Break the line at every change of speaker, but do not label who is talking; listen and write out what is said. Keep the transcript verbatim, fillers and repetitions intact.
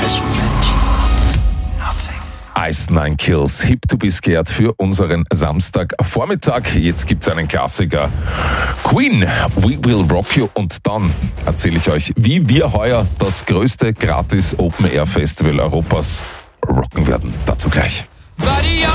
has meant nothing.
Ice Nine Kills, Hip to be Scared für unseren Samstagvormittag. Jetzt gibt's einen Klassiker. Queen, We Will Rock You. Und dann erzähle ich euch, wie wir heuer das größte Gratis Open Air Festival Europas rocken werden. Dazu gleich.